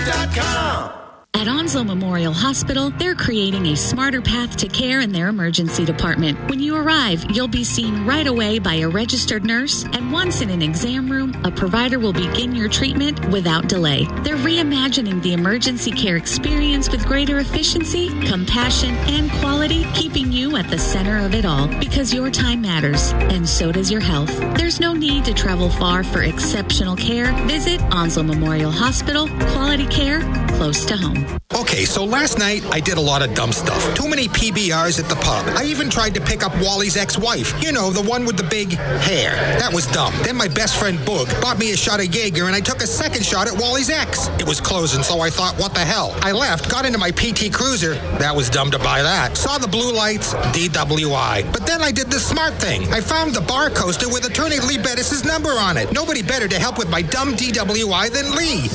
DWI.com. At Onslow Memorial Hospital, they're creating a smarter path to care in their emergency department. When you arrive, you'll be seen right away by a registered nurse, and once in an exam room, a provider will begin your treatment without delay. They're reimagining the emergency care experience with greater efficiency, compassion, and quality, keeping you at the center of it all, because your time matters, and so does your health. There's no need to travel far for exceptional care. Visit Onslow Memorial Hospital. Quality care close to home. Okay, so last night I did a lot of dumb stuff. Too many PBRs at the pub. I even tried to pick up Wally's ex-wife. You know, the one with the big hair. That was dumb. Then my best friend Boog bought me a shot of Jaeger, and I took a second shot at Wally's ex. It was closing, so I thought, what the hell? I left, got into my PT Cruiser. That was dumb to buy that. Saw the blue lights, DWI. But then I did the smart thing. I found the bar coaster with attorney Lee Bettis' number on it. Nobody better to help with my dumb DWI than Lee.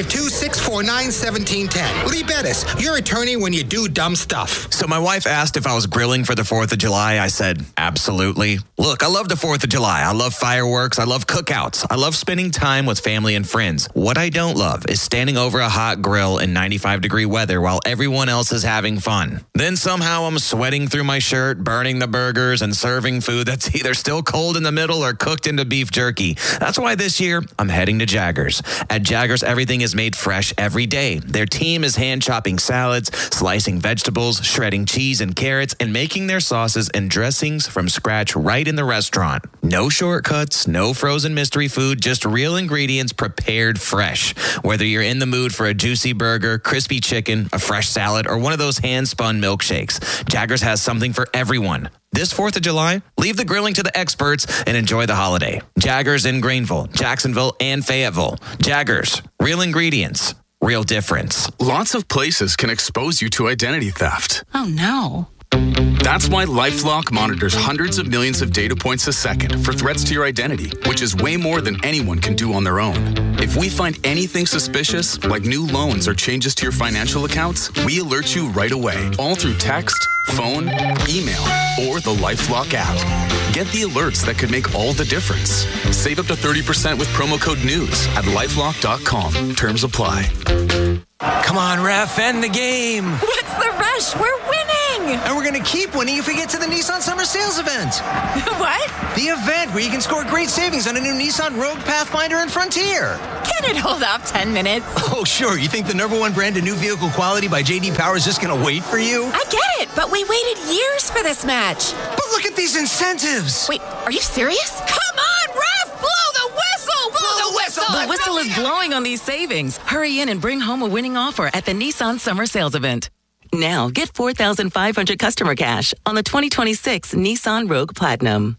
252-649-1710. Lee Bettis, your attorney when you do dumb stuff. So my wife asked if I was grilling for the 4th of July. I said, absolutely. Look, I love the 4th of July. I love fireworks. I love cookouts. I love spending time with family and friends. What I don't love is standing over a hot grill in 95-degree weather while everyone else is having fun. Then somehow I'm sweating through my shirt, burning the burgers, and serving food that's either still cold in the middle or cooked into beef jerky. That's why this year I'm heading to Jaggers. At Jaggers, everything is made fresh every day. Their team is hand-chopping salads, slicing vegetables, shredding cheese and carrots, and making their sauces and dressings from scratch right in the restaurant. No shortcuts, no frozen mystery food, just real ingredients prepared fresh. Whether you're in the mood for a juicy burger, crispy chicken, a fresh salad, or one of those hand-spun milkshakes, Jaggers has something for everyone. This 4th of July, leave the grilling to the experts and enjoy the holiday. Jaggers in Greenville, Jacksonville, and Fayetteville. Jaggers, real ingredients, real difference. Lots of places can expose you to identity theft. Oh, no. That's why LifeLock monitors hundreds of millions of data points a second for threats to your identity, which is way more than anyone can do on their own. If we find anything suspicious, like new loans or changes to your financial accounts, we alert you right away, all through text, phone, email, or the LifeLock app. Get the alerts that could make all the difference. Save up to 30% with promo code NEWS at LifeLock.com. Terms apply. Come on, ref, end the game. What's the rush? We're winning. And we're going to keep winning if we get to the Nissan Summer Sales event. What? The event where you can score great savings on a new Nissan Rogue, Pathfinder, and Frontier. Can it hold off 10 minutes? Oh, sure. You think the #1 brand of new vehicle quality by J.D. Power is just going to wait for you? I get it, but we waited years for this match. But look at these incentives. Wait, are you serious? Come on, ref! Blow the whistle! Blow the whistle! The whistle is blowing on these savings. Hurry in and bring home a winning offer at the Nissan Summer Sales event. Now, get $4,500 customer cash on the 2026 Nissan Rogue Platinum.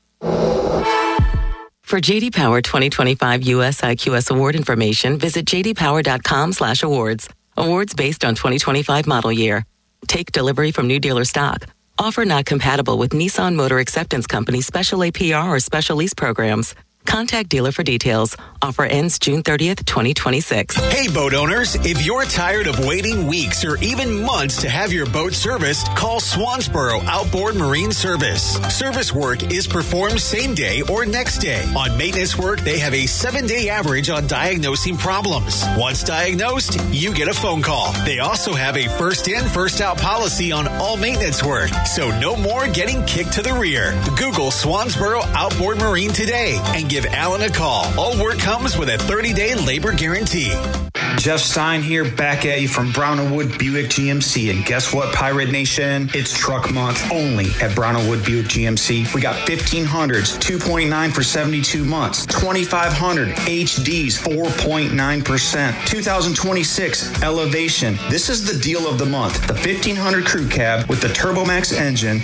For J.D. Power 2025 U.S. IQS award information, visit jdpower.com/awards. Awards based on 2025 model year. Take delivery from new dealer stock. Offer not compatible with Nissan Motor Acceptance Company special APR or special lease programs. Contact dealer for details. Offer ends June 30th, 2026. Hey, boat owners, if you're tired of waiting weeks or even months to have your boat serviced, call Swansboro Outboard Marine Service. Service work is performed same day or next day. On maintenance work, they have a 7-day average on diagnosing problems. Once diagnosed, you get a phone call. They also have a first in, first out policy on all maintenance work, so no more getting kicked to the rear. Google Swansboro Outboard Marine today and give Alan a call. All work comes with a 30-day labor guarantee. Jeff Stein here, back at you from Brown & Wood Buick GMC. And guess what, Pirate Nation? It's truck month only at Brown & Wood Buick GMC. We got 1500s, 2.9 for 72 months. 2500 HDs, 4.9%. 2026 Elevation. This is the deal of the month. The 1500 Crew Cab with the TurboMax engine,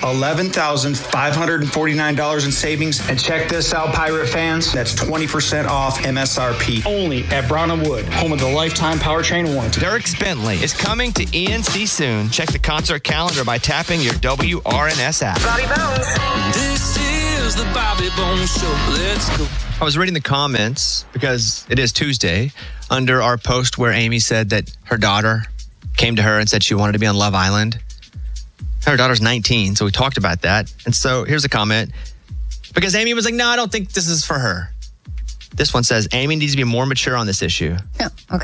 $11,549 in savings. And check this out, Pirate fans. That's 20% off MSRP. Only at Brown & Wood, home of the lifetime powertrain warranty. Dierks Bentley is coming to ENC soon. Check the concert calendar by tapping your WRNS app. Bobby Bones. This is the Bobby Bones Show. Let's go. I was reading the comments because it is Tuesday under our post where Amy said that her daughter came to her and said she wanted to be on Love Island. Her daughter's 19, so we talked about that. And so here's a comment. Because Amy was like, no, I don't think this is for her. This one says, Amy needs to be more mature on this issue. Yeah, okay.